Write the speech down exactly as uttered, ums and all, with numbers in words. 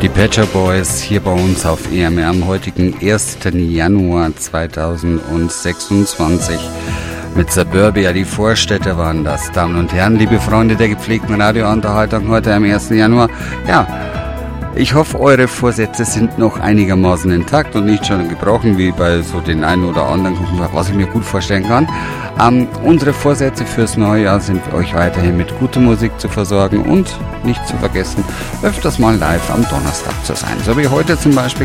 Die Pet Shop Boys hier bei uns auf E M R am heutigen ersten Januar zweitausendsechsundzwanzig. Mit Suburbia, die Vorstädte waren das. Damen und Herren, liebe Freunde der gepflegten Radiounterhaltung heute am ersten Januar. Ja, ich hoffe, eure Vorsätze sind noch einigermaßen intakt und nicht schon gebrochen, wie bei so den einen oder anderen, was ich mir gut vorstellen kann. Ähm, unsere Vorsätze fürs neue Jahr sind euch weiterhin mit guter Musik zu versorgen und nicht zu vergessen, öfters mal live am Donnerstag zu sein. So wie heute zum Beispiel